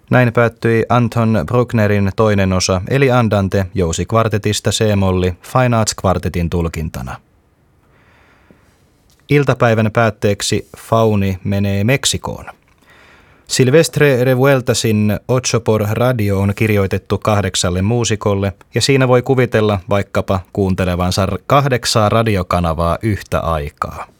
Näin päättyi Anton Brucknerin toinen osa, eli Andante, jousikvartetista C-molli Fine Arts Quartetin tulkintana. Iltapäivän päätteeksi Fauni menee Meksikoon. Silvestre Revueltasin Ocho por Radio on kirjoitettu 8 muusikolle, ja siinä voi kuvitella vaikkapa kuuntelevansa 8 radiokanavaa yhtä aikaa.